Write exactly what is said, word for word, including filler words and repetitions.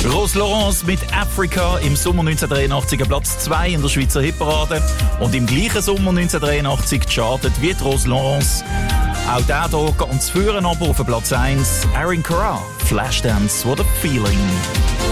Rose Laurence mit Africa im Sommer neunzehnhundertdreiundachtzig Platz zwei in der Schweizer Hitparade. Und im gleichen Sommer neunzehnhundertdreiundachtzig chartet wie Rose Laurence. Auch der hier ganz führen, aber auf Platz eins. Aaron Carr, Flashdance, what a feeling.